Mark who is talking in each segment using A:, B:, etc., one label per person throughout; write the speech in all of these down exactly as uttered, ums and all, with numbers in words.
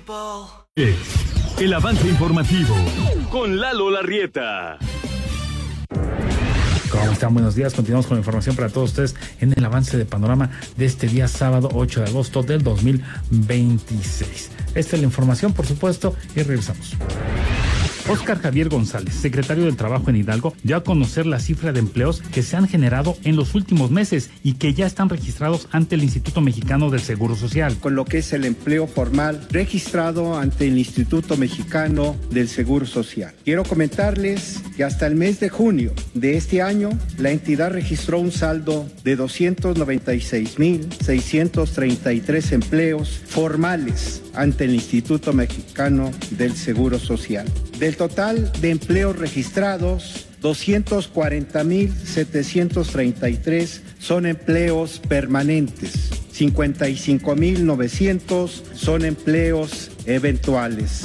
A: Es el avance informativo con Lalo Larrieta.
B: ¿Cómo están? Buenos días. Continuamos con la información para todos ustedes en el avance de panorama de este día sábado ocho de agosto del dos mil veintiséis. Esta es la información, por supuesto, y regresamos. Óscar Javier González, secretario del Trabajo en Hidalgo, dio a conocer la cifra de empleos que se han generado en los últimos meses y que ya están registrados ante el Instituto Mexicano del Seguro Social.
C: Con lo que es el empleo formal registrado ante el Instituto Mexicano del Seguro Social. Quiero comentarles que hasta el mes de junio de este año, la entidad registró un saldo de doscientos noventa y seis mil seiscientos treinta y tres empleos formales ante el Instituto Mexicano del Seguro Social. Del total de empleos registrados, doscientos cuarenta mil setecientos treinta y tres son empleos permanentes, cincuenta y cinco mil novecientos son empleos eventuales.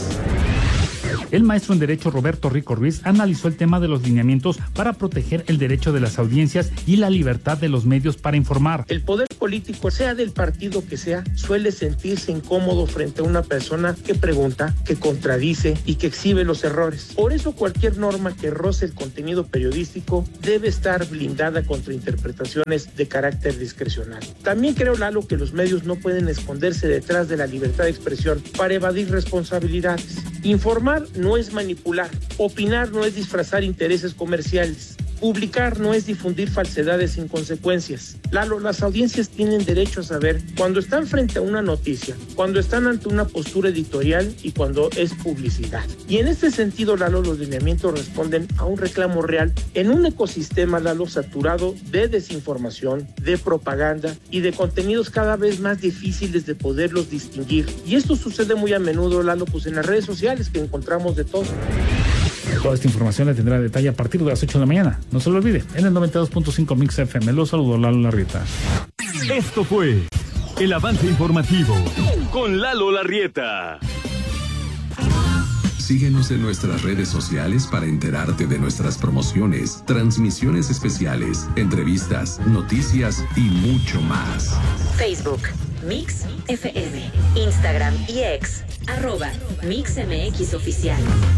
B: El maestro en Derecho Roberto Rico Ruiz analizó el tema de los lineamientos para proteger el derecho de las audiencias y la libertad de los medios para informar.
D: El poder político, sea del partido que sea, suele sentirse incómodo frente a una persona que pregunta, que contradice y que exhibe los errores. Por eso cualquier norma que roce el contenido periodístico debe estar blindada contra interpretaciones de carácter discrecional. También creo, Lalo, que los medios no pueden esconderse detrás de la libertad de expresión para evadir responsabilidades. Informar no es manipular, opinar no es disfrazar intereses comerciales, publicar no es difundir falsedades sin consecuencias. Lalo, las audiencias tienen derecho a saber cuando están frente a una noticia, cuando están ante una postura editorial y cuando es publicidad. Y en este sentido, Lalo, los lineamientos responden a un reclamo real en un ecosistema, Lalo, saturado de desinformación, de propaganda y de contenidos cada vez más difíciles de poderlos distinguir. Y esto sucede muy a menudo, Lalo, pues en las redes sociales que encontramos de todo.
B: Toda esta información la tendrá a detalle a partir de las ocho de la mañana. No se lo olvide, en el noventa y dos punto cinco Mix F M. Los saludo, Lalo Larrieta.
A: Esto fue el avance informativo con Lalo Larrieta.
E: Síguenos en nuestras redes sociales para enterarte de nuestras promociones, transmisiones especiales, entrevistas, noticias y mucho más.
F: Facebook, Mix F M, Instagram y X, arroba Mix M X Oficial.